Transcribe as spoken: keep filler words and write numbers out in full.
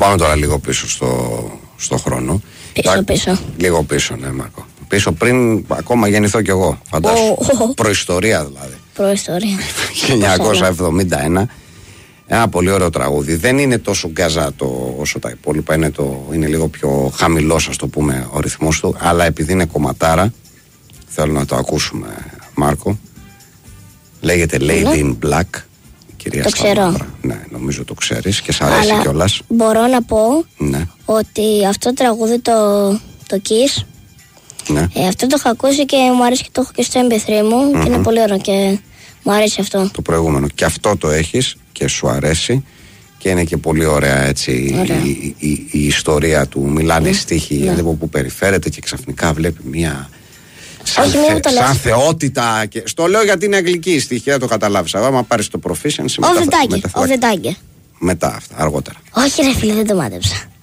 πάμε τώρα λίγο πίσω στο, στο χρόνο. Πίσω, πίσω. Λίγο πίσω, ναι, Μάρκο. Πίσω πριν ακόμα γεννηθώ κι εγώ, φαντάσου. Oh. Προϊστορία δηλαδή. Προϊστορία. χίλια εννιακόσια εβδομήντα ένα. Ένα πολύ ωραίο τραγούδι. Δεν είναι τόσο γκαζάτο όσο τα υπόλοιπα. Είναι, το, είναι λίγο πιο χαμηλός, ας το πούμε, ο ρυθμός του. Αλλά επειδή είναι κομματάρα, θέλω να το ακούσουμε, Μάρκο. Λέγεται Lady in Black. Κυρία το ξέρω. Ναι, νομίζω το ξέρεις και σ' αρέσει κιόλας. Μπορώ να πω ναι. ότι αυτό το τραγούδι, το, το Kiss, ναι. ε, αυτό το έχω ακούσει και μου αρέσει και το έχω και στο εμ πι θρι μου mm-hmm. και είναι πολύ ωραίο και μου αρέσει αυτό. Το προηγούμενο. Και αυτό το έχεις και σου αρέσει και είναι και πολύ ωραία έτσι η, η, η, η ιστορία του. Μιλάνε mm. στίχοι yeah. από που περιφέρεται και ξαφνικά βλέπει μια... Σαν, Όχι, θε, σαν θεότητα. Και... Στο λέω γιατί είναι αγγλική η στίχη, δεν το καταλάβεις. Αλλά άμα πάρεις το proficiency μετά. Οβδετάγκε. Μετά αυτά, αργότερα, αργότερα. Όχι, ρε φίλε, δεν το μάτεψα.